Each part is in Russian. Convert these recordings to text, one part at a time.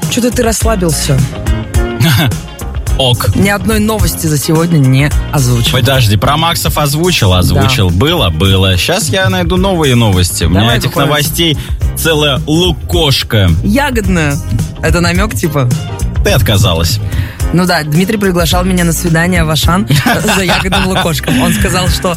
Что-то ты расслабился. Ок. Ни одной новости за сегодня не озвучил. Подожди, про Максов озвучил. Да. Было. Сейчас я найду новые новости. У меня этих новостей целая лукошка. Ягодная. Это намек типа? Ты отказалась. Ну да, Дмитрий приглашал меня на свидание в Ашан за ягодным лукошком. Он сказал, что...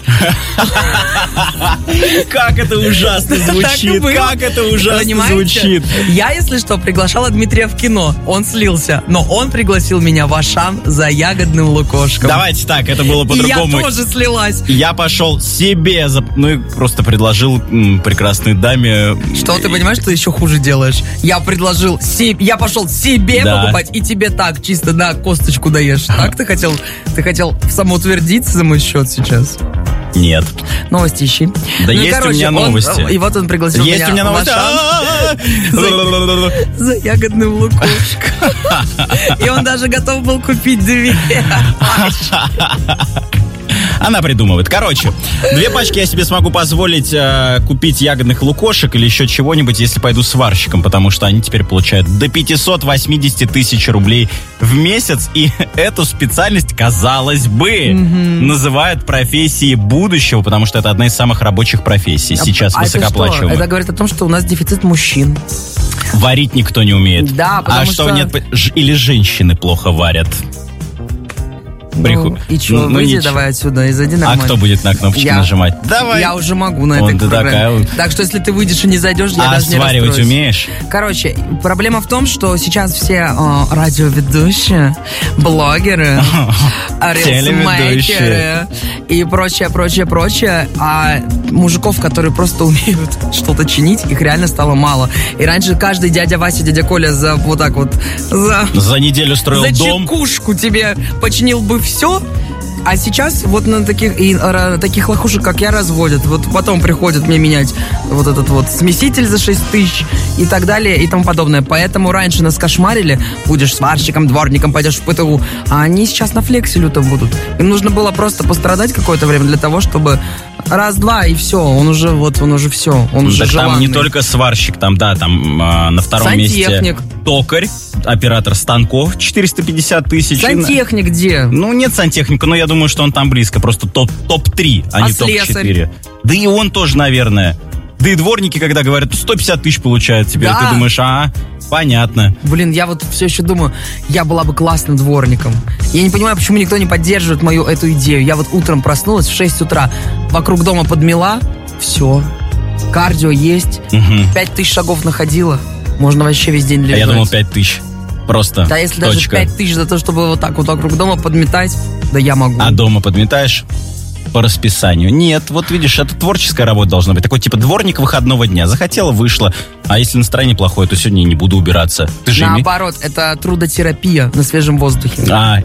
Как это ужасно звучит! Как это ужасно звучит! Я, если что, приглашала Дмитрия в кино. Он слился. Но он пригласил меня в Ашан за ягодным лукошком. Давайте так, это было по-другому. И я тоже слилась. Я пошел себе... Ну и просто предложил прекрасной даме... Что, ты понимаешь, что ты еще хуже делаешь? Я предложил... Я пошел себе покупать, и тебе так, чисто на косточку даешь. Так ты хотел самоутвердиться за мой счет сейчас? Нет. Новости ищи. Да есть у меня новости. И вот он пригласил меня. Есть у меня новости. За ягодным лукошком. И он даже готов был купить 2. Она придумывает. Короче, 2 пачки я себе смогу позволить купить ягодных лукошек или еще чего-нибудь, если пойду сварщиком, потому что они теперь получают до 580 тысяч рублей в месяц. И эту специальность, казалось бы, называют профессией будущего, потому что это одна из самых рабочих профессий. Сейчас высокооплачиваемая. Это говорит о том, что у нас дефицит мужчин. Варить никто не умеет. Да, потому что... нет, или женщины плохо варят. И что, выйди давай отсюда и зайди нормально. А кто будет на кнопочки нажимать? Давай. Я уже могу на этой программе. Так что, если ты выйдешь и не зайдешь, я даже не расстроюсь. А сваривать умеешь? Короче, проблема в том, что сейчас все радиоведущие, блогеры, рилсмейкеры и прочее, а мужиков, которые просто умеют что-то чинить, их реально стало мало. И раньше каждый дядя Вася, дядя Коля за вот так вот... За неделю строил дом. За чекушку тебе починил бы все, а сейчас вот на таких лохушек, как я, разводят. Вот потом приходят мне менять вот этот вот смеситель за 6 тысяч и так далее и тому подобное. Поэтому раньше нас кошмарили: будешь сварщиком, дворником, пойдешь в ПТУ. А они сейчас на флексе люто будут. Им нужно было просто пострадать какое-то время для того, чтобы раз-два и все. Он уже все. Он уже желанный. Там не только сварщик, там на втором месте токарь, оператор станков 450 тысяч. Сантехник где? Ну, нет сантехника, но я думаю, что он там близко. Просто топ-3, а не топ-4. Слесарь? Да и он тоже, наверное. Да и дворники, когда говорят, 150 тысяч получают тебе, да. Ты думаешь, понятно. Блин, я вот все еще думаю, я была бы классным дворником. Я не понимаю, почему никто не поддерживает мою эту идею. Я вот утром проснулась в 6 утра, вокруг дома подмела, все, кардио есть, 5000 шагов находила, можно вообще весь день лежать. А я думал 5000. Просто да, если точка. Даже 5000 за то, чтобы вот так вот вокруг дома подметать, да я могу. А дома подметаешь? По расписанию. Нет, вот видишь, это творческая работа должна быть. Такой типа дворник выходного дня. Захотела, вышла. А если настроение плохое, то сегодня не буду убираться. Ты же наоборот, это трудотерапия на свежем воздухе.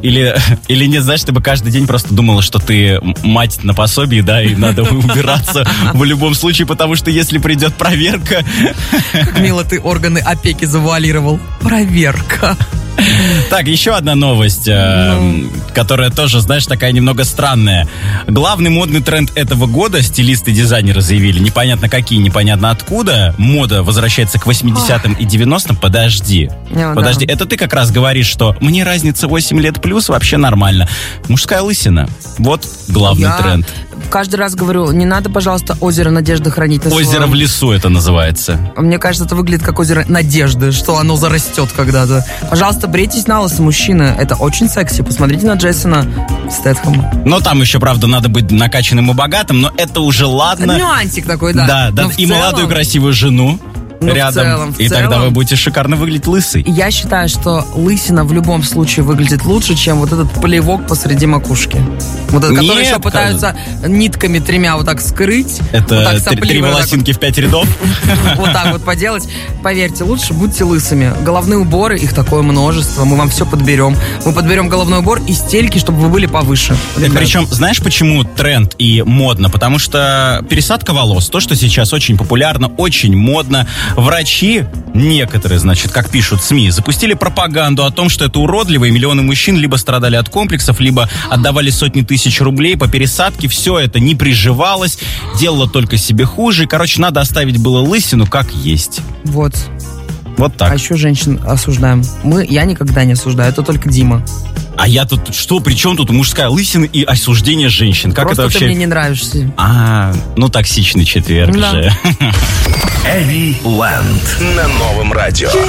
Или нет, знаешь, ты бы каждый день просто думала, что ты мать на пособии, да, и надо убираться в любом случае, потому что если придет проверка... Как мило ты органы опеки завуалировал. Проверка. Так, еще одна новость, которая тоже, знаешь, такая немного странная. Главный модный тренд этого года стилисты и дизайнеры заявили, непонятно какие, непонятно откуда, мода возвращается к 80-м и 90-м. Подожди, это ты как раз говоришь, что мне разница 8 лет плюс, вообще нормально. Мужская лысина, вот главный тренд. Каждый раз говорю, не надо, пожалуйста, озеро Надежды хранить на Озеро в лесу это называется. Мне кажется, это выглядит как озеро Надежды, что оно зарастет когда-то. Пожалуйста, брейтесь на лысо, мужчина. Это очень секси. Посмотрите на Джейсона Стэтхэма. Но там еще, правда, надо быть накачанным и богатым, но это уже ладно. Нюансик такой, да. Да, и молодую красивую жену рядом. В целом, тогда вы будете шикарно выглядеть лысый. Я считаю, что лысина в любом случае выглядит лучше, чем вот этот плевок посреди макушки. Вот этот, который еще пытаются нитками 3 вот так скрыть. Это вот 3 волосинки в 5 рядов. Вот так вот поделать. Поверьте, лучше будьте лысыми. Головные уборы, их такое множество. Мы вам все подберем. Мы подберем головной убор и стельки, чтобы вы были повыше. Причем, знаешь, почему тренд и модно? Потому что пересадка волос, то, что сейчас очень популярно, очень модно. Врачи, некоторые, значит, как пишут СМИ, запустили пропаганду о том, что это уродливо, и миллионы мужчин либо страдали от комплексов, либо отдавали сотни тысяч рублей по пересадке. Все это не приживалось, делало только себе хуже. Короче, надо оставить было лысину как есть. Вот. Вот так. А еще женщин осуждаем. Я никогда не осуждаю, это только Дима. А я тут, что, при чем тут мужская лысина и осуждение женщин? Как Просто это вообще? ты мне не нравишься. Токсичный четверг Да. же. Эви Лэнд на Новом радио.